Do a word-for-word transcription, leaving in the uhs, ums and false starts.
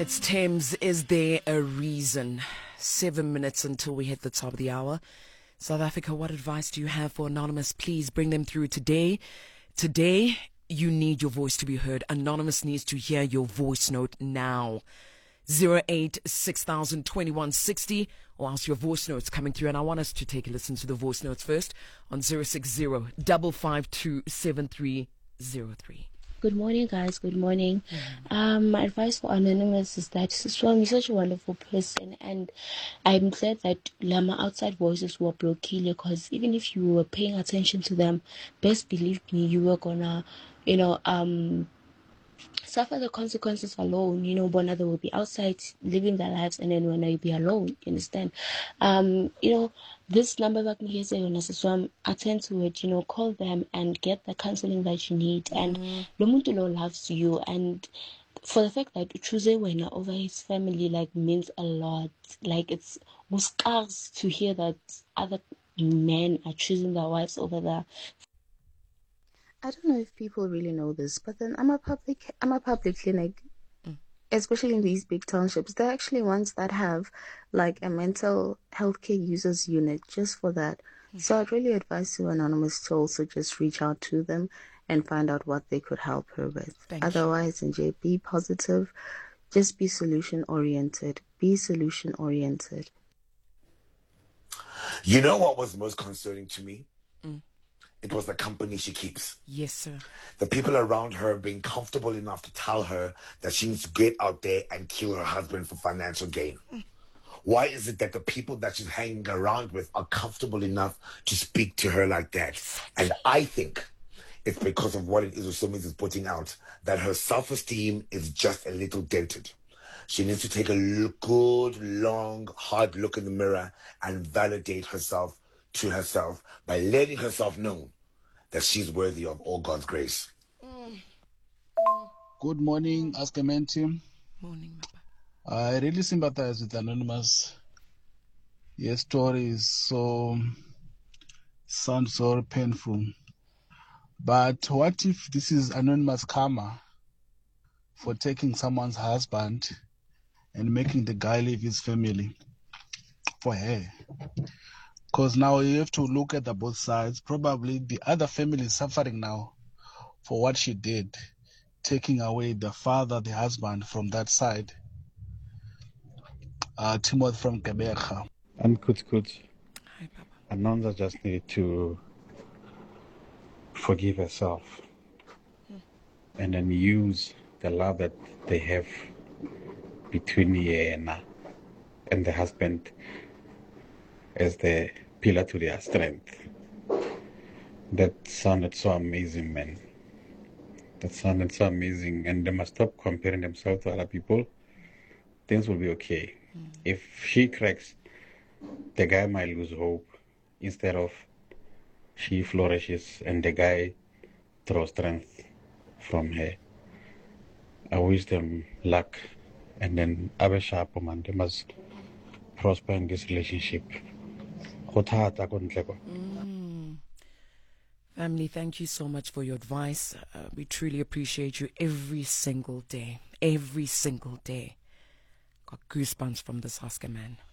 It's Thames. Is there a reason? Seven minutes until we hit the top of the hour. South Africa, what advice do you have for Anonymous? Please bring them through today. Today, you need your voice to be heard. Anonymous needs to hear your voice note now. zero eight six thousand twenty-one sixty, or else your voice notes coming through. And I want us to take a listen to the voice notes first on zero six zero, five five two, seven three zero three. Good morning, guys. Good morning. Mm-hmm. Um, my advice for Anonymous is that Siswam, you're such a wonderful person, and I'm glad that Lama outside voices were blocking, because even if you were paying attention to them, best believe me, you were gonna, you know, um, suffer the consequences alone. You know, Bona, they will be outside living their lives, and then when they be alone, you understand? Um, you know, this number that me say on Siswam, attend to it, you know, call them and get the counseling that you need. And Lomuntu Lo loves you, and for the fact that Uchuze Wena over his family like means a lot. Like, it's scars to hear that other men are choosing their wives over their. I don't know if people really know this, but then I'm a public I'm a public clinic, mm. especially in these big townships. They're actually ones that have like a mental health care users unit just for that. Mm. So I'd really advise you, Anonymous, to also just reach out to them and find out what they could help her with. Thank Otherwise, N J, be positive. Just be solution oriented. Be solution oriented. You know what was most concerning to me? Mm. It was the company she keeps. Yes, sir. The people around her being comfortable enough to tell her that she needs to get out there and kill her husband for financial gain. Mm. Why is it that the people that she's hanging around with are comfortable enough to speak to her like that? And I think it's because of what it is Usomis is putting out, that her self-esteem is just a little dented. She needs to take a look, good, long, hard look in the mirror and validate herself to herself by letting herself know that she's worthy of all God's grace. Mm. Good morning, Askamen team. Morning, Papa. I really sympathize with Anonymous. Your story is so, sounds so painful. But what if this is Anonymous karma for taking someone's husband and making the guy leave his family for her? Because now you have to look at the both sides. Probably the other family is suffering now for what she did, taking away the father, the husband from that side. Uh, Timothy from Quebec. I'm good, good. Hi, Papa. Anonza just needed to forgive herself hmm. and then use the love that they have between Yena and the husband as the pillar to their strength. That sounded so amazing, man. That sounded so amazing. And they must stop comparing themselves to other people. Things will be okay. Mm. If she cracks, the guy might lose hope instead of she flourishes and the guy draws strength from her. I wish them luck. And then Abe Sharp, man, they must prosper in this relationship. Mm. Family, thank you so much for your advice. Uh, we truly appreciate you every single day. Every single day. Got goosebumps from this Oscar man.